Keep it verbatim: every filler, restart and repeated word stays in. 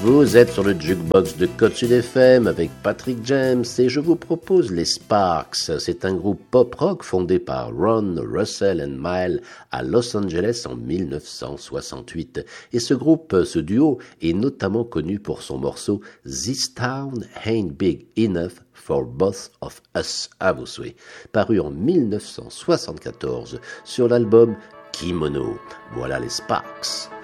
Vous êtes sur le Jukebox de Code Sud F M avec Patrick James et je vous propose les Sparks. C'est un groupe pop-rock fondé par Ron, Russell and Mile à Los Angeles en mille neuf cent soixante-huit. Et ce groupe, ce duo, est notamment connu pour son morceau This Town Ain't Big Enough for Both of Us, à vos souhaits, paru en mille neuf cent soixante-quatorze sur l'album Kimono. Voilà les Sparks.